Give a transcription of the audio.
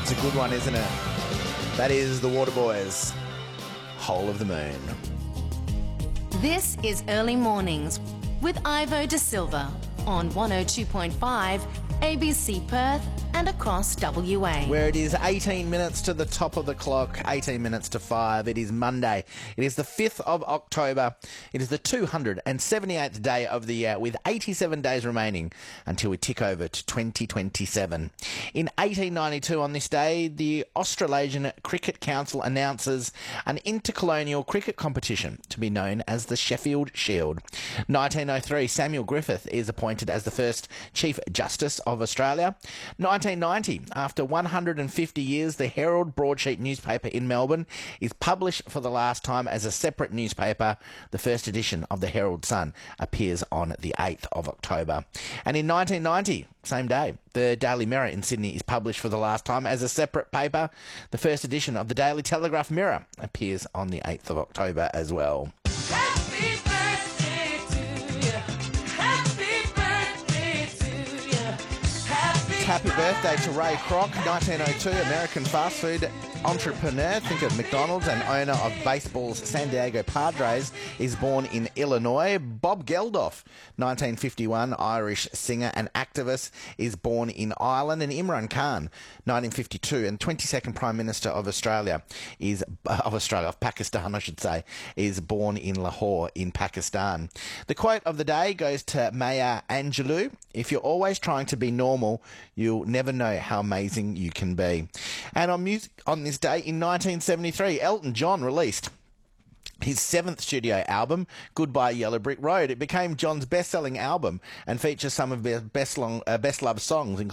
It's a good one, isn't it? That is the Waterboys, Whole of the Moon. This is Early Mornings with Ivo De Silva on 102.5 ABC Perth and across WA. Where it is 18 minutes to the top of the clock, 18 minutes to 5. It is Monday. It is the 5th of October. It is the 278th day of the year with 87 days remaining until we tick over to 2027. In 1892 on this day, the Australasian Cricket Council announces an intercolonial cricket competition to be known as the Sheffield Shield. 1903, Samuel Griffith is appointed as the first Chief Justice of Australia. 1990, after 150 years, the Herald broadsheet newspaper in Melbourne is published for the last time as a separate newspaper. The first edition of the Herald Sun appears on the 8th of October. And in 1990, same day, the Daily Mirror in Sydney is published for the last time as a separate paper. The first edition of the Daily Telegraph Mirror appears on the 8th of October as well. Happy birthday to you. Happy birthday to you. Happy birthday to Ray Kroc, 1902, American fast food entrepreneur, think of McDonald's, and owner of baseball's San Diego Padres, is born in Illinois. Bob Geldof, 1951, Irish singer and activist, is born in Ireland. And Imran Khan, 1952, and 22nd Prime Minister of Australia, of Pakistan, I should say, is born in Lahore in Pakistan. The quote of the day goes to Maya Angelou: "If you're always trying to be normal, you'll never know how amazing you can be." And on this day in 1973, Elton John released his 7th studio album, Goodbye Yellow Brick Road. It became John's best-selling album and features some of his best-loved songs,